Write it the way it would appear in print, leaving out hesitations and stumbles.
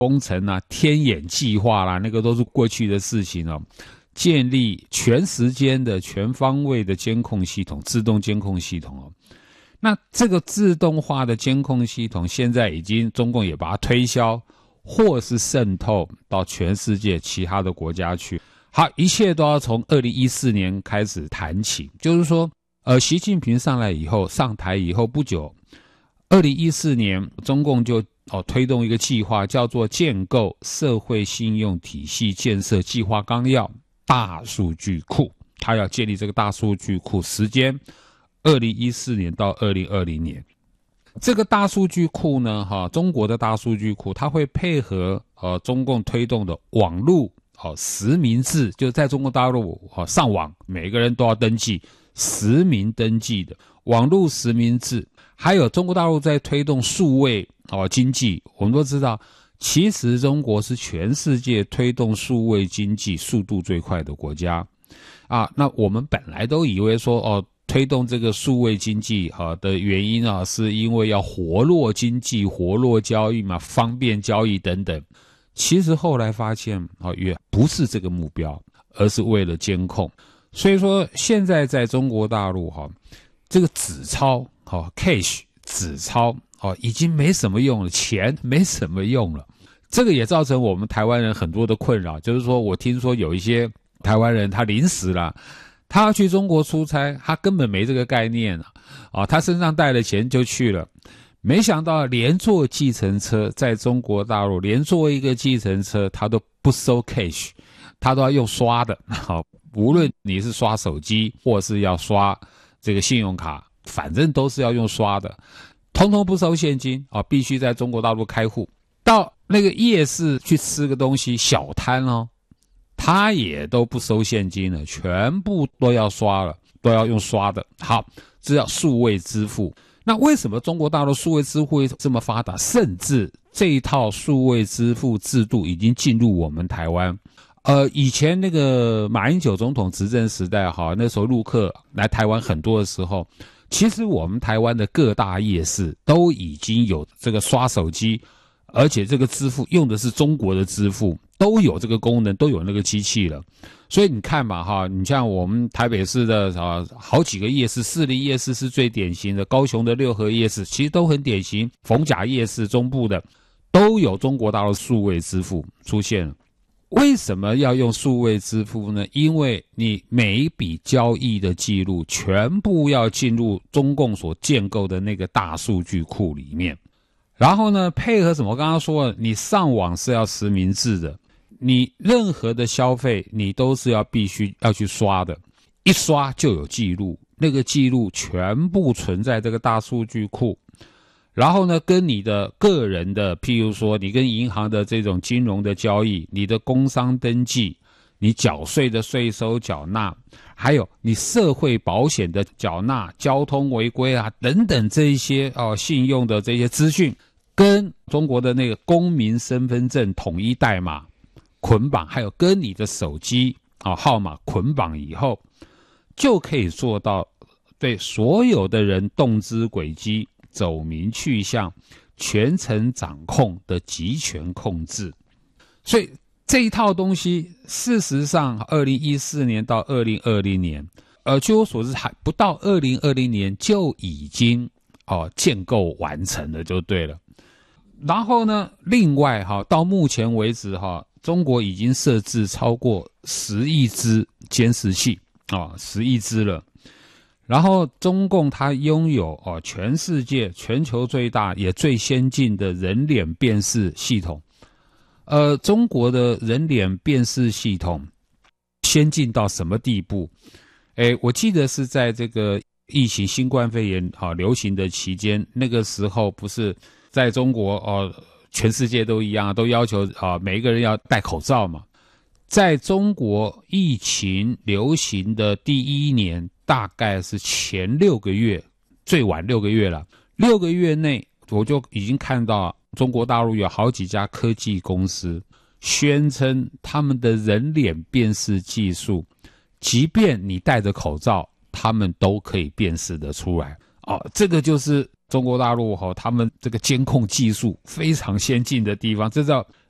工程啊、天眼计划啦，那个都是过去的事情哦。建立全时间的全方位的监控系统，自动监控系统哦。那这个自动化的监控系统现在已经中共也把它推销或是渗透到全世界其他的国家去。好，一切都要从2014年开始谈起，就是说习近平上台以后不久，2014年中共就推动一个计划，叫做建构社会信用体系建设计划纲要大数据库。他要建立这个大数据库，时间2014年到2020年。这个大数据库呢，中国的大数据库，它会配合中共推动的网络实名制，就是在中国大陆上网每个人都要登记，实名登记的网络实名制。还有中国大陆在推动数位经济。我们都知道，其实中国是全世界推动数位经济速度最快的国家啊。那我们本来都以为说推动这个数位经济的原因啊，是因为要活络经济、活络交易嘛，方便交易等等。其实后来发现也不是这个目标，而是为了监控。所以说现在在中国大陆这个纸钞cash 纸钞已经没什么用了，钱没什么用了。这个也造成我们台湾人很多的困扰，就是说我听说有一些台湾人他临时了，他要去中国出差，他根本没这个概念他身上带了钱就去了。没想到连坐计程车，在中国大陆连坐一个计程车他都不收 cash， 他都要用刷的无论你是刷手机或是要刷这个信用卡，反正都是要用刷的，通通不收现金必须在中国大陆开户。到那个夜市去吃个东西，小摊他也都不收现金了，全部都要刷了，都要用刷的。好，这叫数位支付。那为什么中国大陆数位支付这么发达，甚至这一套数位支付制度已经进入我们台湾？以前那个马英九总统执政时代那时候陆客来台湾很多的时候，其实我们台湾的各大夜市都已经有这个刷手机，而且这个支付用的是中国的支付，都有这个功能，都有那个机器了。所以你看嘛你像我们台北市的好几个夜市，士林夜市是最典型的，高雄的六合夜市其实都很典型，逢甲夜市中部的都有中国大陆数位支付出现了。为什么要用数位支付呢？因为你每一笔交易的记录全部要进入中共所建构的那个大数据库里面，然后呢配合什么？我刚刚说了，你上网是要实名制的，你任何的消费你都是必须要去刷的，一刷就有记录，那个记录全部存在这个大数据库。然后呢，跟你的个人的，譬如说你跟银行的这种金融的交易，你的工商登记，你缴税的税收缴纳，还有你社会保险的缴纳、交通违规等等这一些信用的这些资讯，跟中国的那个公民身份证统一代码捆绑，还有跟你的手机号码捆绑以后，就可以做到对所有的人动资轨迹、走民去向全程掌控的集权控制。所以这一套东西事实上2014年到2020年据我所知还不到2020年就已经建构完成了就对了。然后呢另外到目前为止中国已经设置超过10亿只监视器10亿只了。然后中共它拥有全世界全球最大也最先进的人脸辨识系统。中国的人脸辨识系统先进到什么地步？我记得是在这个疫情新冠肺炎流行的期间，那个时候不是在中国全世界都一样，都要求每一个人要戴口罩嘛。在中国疫情流行的第一年，大概是前6个月，最晚6个月了。6个月内，我就已经看到中国大陆有好几家科技公司宣称他们的人脸辨识技术，即便你戴着口罩，他们都可以辨识得出来。这个就是中国大陆他们这个监控技术非常先进的地方，这叫